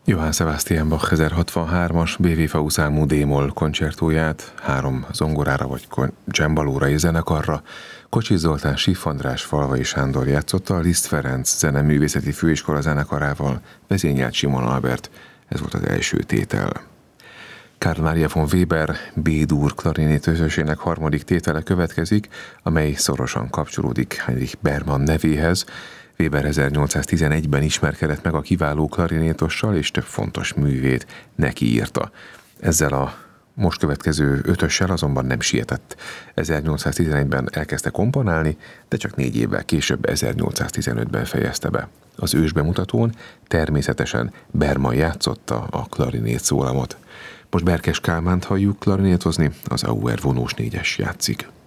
Johann Sebastian Bach 1063-as BWV számú D-moll koncertóját 3 zongorára vagy csembalóra zenekarra Kocsis Zoltán, Siff András, Falvai Sándor játszotta a Liszt Ferenc Zeneművészeti Főiskola zenekarával, vezényelt Simon Albert. Ez volt az első tétel. Karl Maria von Weber B-dur klarinétözösének harmadik tétele következik, amely szorosan kapcsolódik Heinrich Bergmann nevéhez. Weber 1811-ben ismerkedett meg a kiváló klarinétossal, és több fontos művét neki írta. Ezzel a most következő ötössel azonban nem sietett. 1811-ben elkezdte komponálni, de csak 4 évvel később, 1815-ben fejezte be. Az ősbemutatón természetesen Bergmann játszotta a klarinét szólamot. Most Berkes Kálmánt halljuk klarinétozni, az Auer vonós 4-es játszik.